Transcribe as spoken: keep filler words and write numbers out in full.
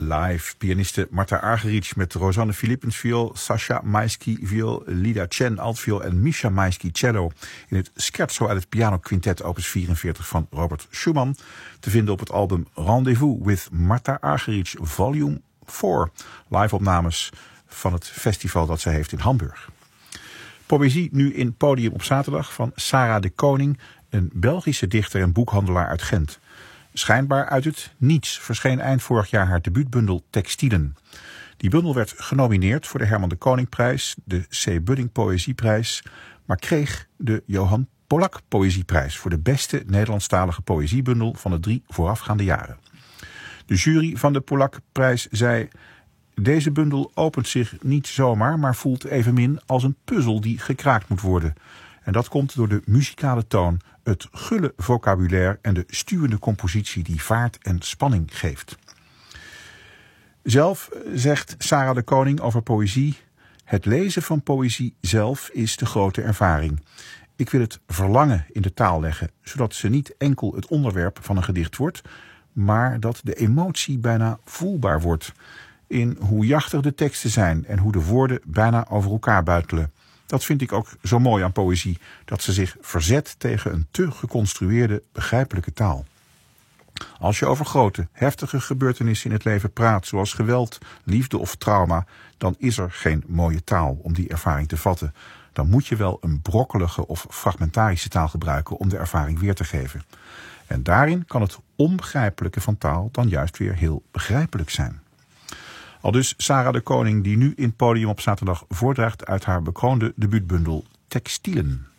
live. Pianiste Marta Argerich met Rosanne Philippens viool, Sasha Maisky viool, Lida Chen altviool en Misha Maisky cello in het Scherzo uit het Piano Quintet opus vierenveertig van Robert Schumann, te vinden op het album Rendezvous with Marta Argerich volume vier, live opnames van het festival dat zij heeft in Hamburg. Poëzie nu in Podium op zaterdag van Sarah de Koning, een Belgische dichter en boekhandelaar uit Gent. Schijnbaar uit het niets verscheen eind vorig jaar haar debuutbundel Textielen. Die bundel werd genomineerd voor de Herman de Koningprijs, de C. Budding Poëzieprijs, maar kreeg de Johan Polak Poëzieprijs voor de beste Nederlandstalige poëziebundel van de drie voorafgaande jaren. De jury van de Polakprijs zei: deze bundel opent zich niet zomaar, maar voelt evenmin als een puzzel die gekraakt moet worden. En dat komt door de muzikale toon, het gulle vocabulaire en de stuwende compositie die vaart en spanning geeft. Zelf zegt Sarah de Koning over poëzie: het lezen van poëzie zelf is de grote ervaring. Ik wil het verlangen in de taal leggen, zodat ze niet enkel het onderwerp van een gedicht wordt, maar dat de emotie bijna voelbaar wordt in hoe jachtig de teksten zijn en hoe de woorden bijna over elkaar buitelen. Dat vind ik ook zo mooi aan poëzie, dat ze zich verzet tegen een te geconstrueerde, begrijpelijke taal. Als je over grote, heftige gebeurtenissen in het leven praat, zoals geweld, liefde of trauma, dan is er geen mooie taal om die ervaring te vatten. Dan moet je wel een brokkelige of fragmentarische taal gebruiken om de ervaring weer te geven. En daarin kan het onbegrijpelijke van taal dan juist weer heel begrijpelijk zijn. Aldus Sarah de Koning, die nu in Podium op zaterdag voordraagt uit haar bekroonde debuutbundel Textielen.